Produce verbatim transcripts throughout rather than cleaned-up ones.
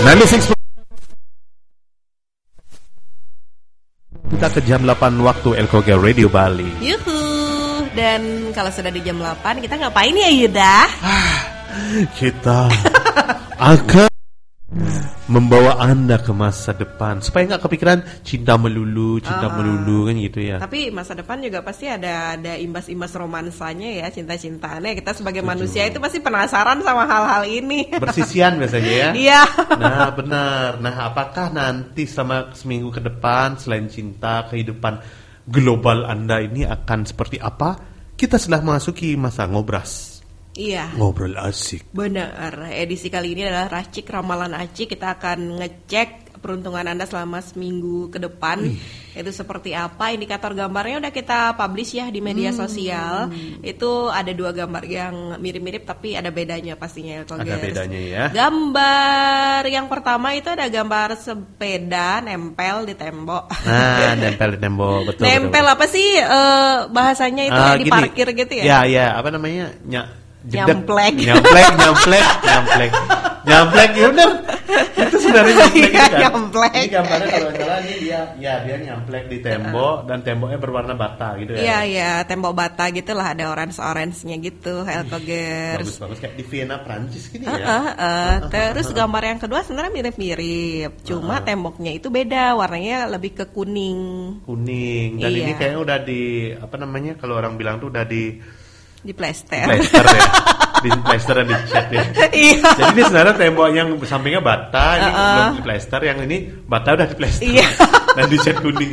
sembilan puluh enam kita ke jam delapan waktu Elkoger Radio Bali. Yuhu. Dan kalau sudah di jam delapan kita ngapain ya Yuda? Kita akan membawa Anda ke masa depan supaya nggak kepikiran cinta melulu, cinta uh, melulu kan gitu ya. Tapi masa depan juga pasti ada ada imbas-imbas romansanya ya, cinta-cintaannya. Kita sebagai Tujuh. manusia itu pasti penasaran sama hal-hal ini. Bersisian biasanya ya. Iya. Nah benar. Nah apakah nanti selama seminggu ke depan selain cinta, kehidupan global Anda ini akan seperti apa? Kita sudah memasuki masa ngobras. Iya. Ngobrol asik. Benar. Edisi kali ini adalah Racik Ramalan Acik. Kita akan ngecek peruntungan Anda selama seminggu ke depan. Ih. Itu seperti apa? Indikator gambarnya udah kita publish ya di media hmm. sosial. Itu ada dua gambar yang mirip-mirip tapi ada bedanya pastinya. Ada guys. bedanya ya. Gambar yang pertama itu ada gambar sepeda nempel di tembok. Nah, nempel di tembok betul. Nempel betul. apa sih uh, bahasanya itu uh, di parkir gitu ya? Ya, ya, apa namanya? Ny- Nyamplek. Nyamplek, nyamplek, nyamplek. Nyamplek, ya benar. Itu sebenarnya nyamplek ya, kan. Nyamplek. Ini gambarnya kalau salah ini dia ya dia nyamplek di tembok dan temboknya berwarna bata gitu ya. Iya, iya, tembok bata gitulah ada orange-orange-nya gitu, Elkoger. Bagus-bagus kayak di Vienna Prancis gitu uh, ya. Uh, uh, terus gambar yang kedua sebenarnya mirip-mirip. Cuma uh. temboknya itu beda, warnanya lebih ke kuning. Kuning. Dan iya. ini kayaknya udah di apa namanya kalau orang bilang tuh udah di di plester, di plester ya, di plester dan dicat ya. Iya. Jadi ini sebenarnya tembok yang sampingnya bata, ini uh-uh. belum di plester, yang ini bata udah di plester iya. dan dicat kuning.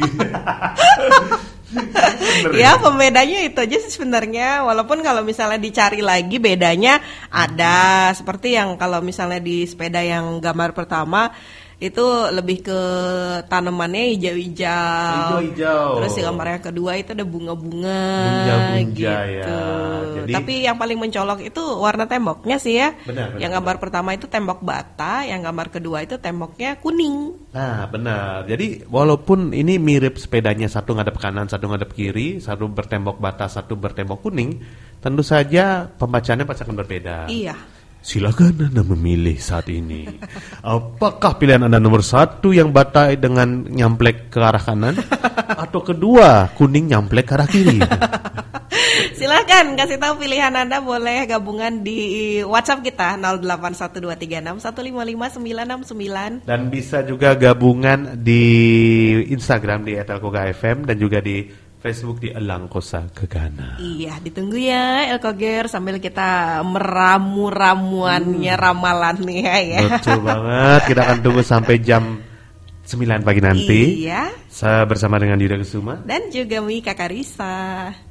Ya pembedanya itu aja sih sebenarnya. Walaupun kalau misalnya dicari lagi bedanya ada. Seperti yang kalau misalnya di sepeda yang gambar pertama itu lebih ke tanamannya hijau-hijau. Hijau-hijau. Terus yang gambar yang kedua itu ada bunga-bunga bunga-bunga gitu. Ya. Jadi, tapi yang paling mencolok itu warna temboknya sih ya. Benar, benar, yang gambar benar. pertama itu tembok bata, yang gambar kedua itu temboknya kuning. Nah, benar. Jadi walaupun ini mirip sepedanya, satu ngadep kanan, satu ngadep kiri, satu bertembok bata, satu bertembok kuning, tentu saja pembacaannya pasti akan berbeda. Iya. Silakan Anda memilih saat ini. Apakah pilihan Anda nomor satu yang bata dengan nyamplek ke arah kanan, atau kedua kuning nyamplek ke arah kiri? Silakan kasih tahu pilihan Anda, boleh gabungan di WhatsApp kita nol delapan satu dua tiga enam satu lima lima sembilan enam sembilan. Dan bisa juga gabungan di Instagram di et elkoga F M dan juga di Facebook di Elang Kosa Gegana. Iya, ditunggu ya Elkoger sambil kita meramu-ramuannya hmm. ramalannya ya. Betul banget. Kita akan tunggu sampai jam sembilan pagi nanti. Iya. Saya bersama dengan Yuda Kusuma dan juga Mika Karisa.